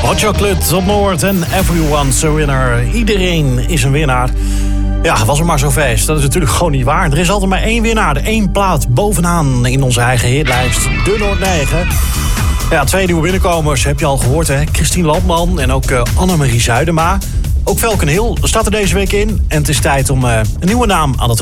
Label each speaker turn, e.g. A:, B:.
A: Hot Chocolate op Noord en Everyone's a Winner. Iedereen is een winnaar. Ja, was het maar zo feest. Dat is natuurlijk gewoon niet waar. Er is altijd maar één winnaar. De één plaat bovenaan in onze eigen hitlijst. De Noord 9. Ja, 2 nieuwe binnenkomers heb je al gehoord, hè? Christine Landman en ook Annemarie Zuidema. Ook Falcon Hill staat er deze week in. En het is tijd om een nieuwe naam aan het